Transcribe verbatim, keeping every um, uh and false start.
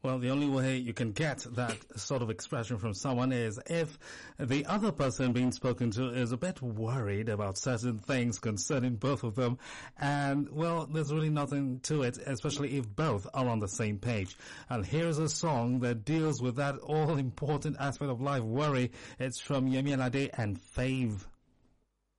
Well, the only way you can get that sort of expression from someone is if the other person being spoken to is a bit worried about certain things concerning both of them. And, well, there's really nothing to it, especially if both are on the same page. And here's a song that deals with that all-important aspect of life, worry. It's from Yemi Alade and Fave.